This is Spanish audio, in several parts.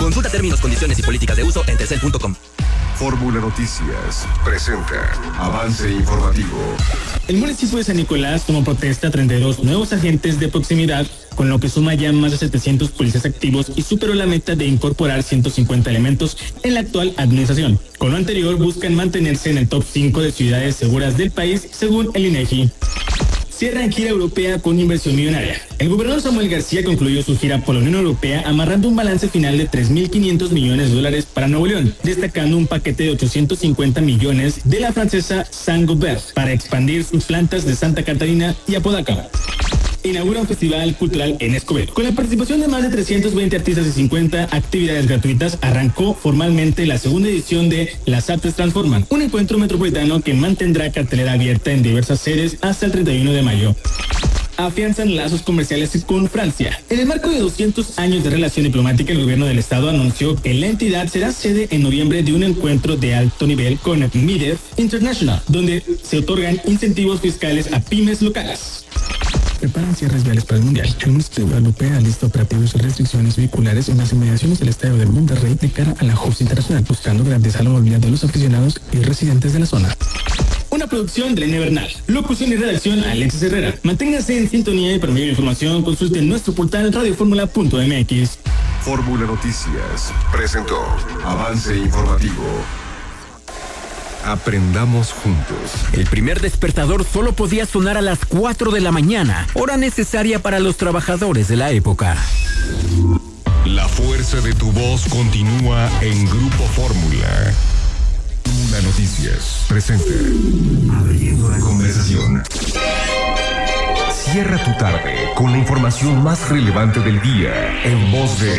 Consulta términos, condiciones y políticas de uso en telcel.com. Fórmula Noticias presenta Avance Informativo. El municipio de San Nicolás tomó protesta a 32 nuevos agentes de proximidad, con lo que suma ya más de 700 policías activos y superó la meta de incorporar 150 elementos en la actual administración. Con lo anterior, buscan mantenerse en el top 5 de ciudades seguras del país, según el INEGI. Cierran gira europea con inversión millonaria. El gobernador Samuel García concluyó su gira por la Unión Europea amarrando un balance final de $3.500 millones para Nuevo León, destacando un paquete de 850 millones de la francesa Saint-Gobain para expandir sus plantas de Santa Catarina y Apodaca. Inaugura un festival cultural en Escobedo. Con la participación de más de 320 artistas y 50 actividades gratuitas, arrancó formalmente la segunda edición de Las Artes Transforman, un encuentro metropolitano que mantendrá cartelera abierta en diversas sedes hasta el 31 de mayo. Afianzan lazos comerciales con Francia. En el marco de 200 años de relación diplomática, el gobierno del estado anunció que la entidad será sede en noviembre de un encuentro de alto nivel con MIDEF International, donde se otorgan incentivos fiscales a pymes locales. Preparan cierres viales para el Mundial. El municipio de Guadalupe alista operativos y restricciones vehiculares en las inmediaciones del estadio del Monterrey de cara a la Justa Internacional, buscando garantizar la movilidad de los aficionados y residentes de la zona. Una producción de Elena Bernal. Locución y redacción Alexis Herrera. Manténgase en sintonía y para mayor información consulte nuestro portal radioformula.mx. Fórmula Noticias presentó Avance Informativo. Aprendamos juntos. El primer despertador solo podía sonar a las 4 de la mañana, hora necesaria para los trabajadores de la época. La fuerza de tu voz continúa en Grupo Fórmula. Fórmula Noticias presenta Abriendo la conversación. Cierra tu tarde con la información más relevante del día en voz de...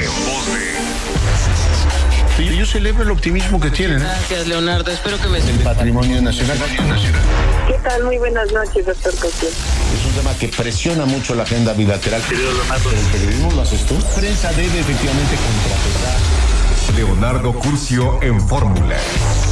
Yo celebro el optimismo que tienen. Gracias, Leonardo. Espero que me... El patrimonio nacional. ¿Qué tal? Muy buenas noches, doctor Cosío. Es un tema que presiona mucho la agenda bilateral. Pero el periodismo lo haces tú. La prensa debe efectivamente contrapesar. Leonardo Curcio en Fórmula.